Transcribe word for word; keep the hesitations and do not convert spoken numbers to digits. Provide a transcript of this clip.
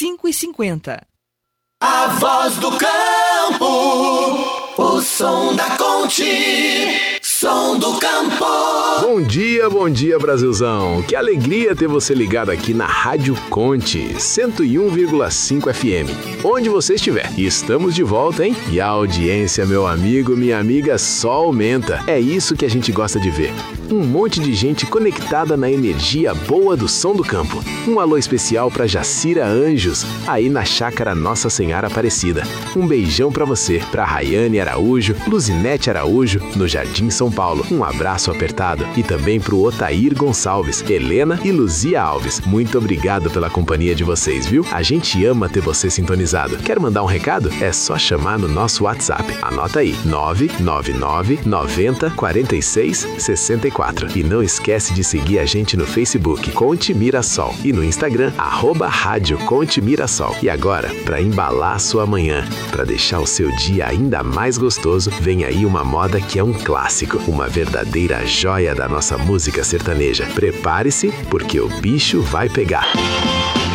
cinco e cinquenta. A voz do campo, o som da Conte, som do campo. Bom dia, bom dia, Brasilzão. Que alegria ter você ligado aqui na Rádio Conte, cento e um vírgula cinco F M. Onde você estiver. Estamos de volta, hein? E a audiência, meu amigo, minha amiga, só aumenta. É isso que a gente gosta de ver. Um monte de gente conectada na energia boa do som do campo. Um alô especial pra Jacira Anjos, aí na Chácara Nossa Senhora Aparecida. Um beijão pra você, pra Rayane Araújo, Luzinete Araújo, no Jardim São Paulo. Um abraço apertado. E também pro Otair Gonçalves, Helena e Luzia Alves. Muito obrigado pela companhia de vocês, viu? A gente ama ter você sintonizado. Quer mandar um recado? É só chamar no nosso WhatsApp. Anota aí, nove nove nove, noventa, quarenta e seis, sessenta e quatro. E não esquece de seguir a gente no Facebook, Conte Mirassol, e no Instagram, arroba Rádio Conte Mirassol. E agora, para embalar sua manhã, para deixar o seu dia ainda mais gostoso, vem aí uma moda que é um clássico, uma verdadeira joia da nossa música sertaneja. Prepare-se, porque o bicho vai pegar.